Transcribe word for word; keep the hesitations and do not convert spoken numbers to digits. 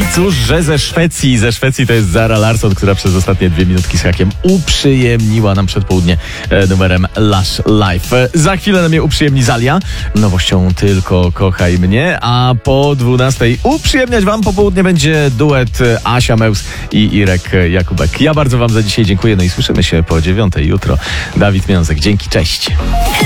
Cóż, że ze Szwecji, ze Szwecji to jest Zara Larsson, która przez ostatnie dwie minutki z hakiem uprzyjemniła nam przedpołudnie e, numerem Lush Life. E, za chwilę na mnie uprzyjemni Zalia, nowością Tylko kochaj mnie, a po dwunastej uprzyjemniać wam popołudnie będzie duet Asia Meus i Irek Jakubek. Ja bardzo wam za dzisiaj dziękuję, no i słyszymy się po dziewiątej jutro. Dawid Miązek, dzięki, cześć.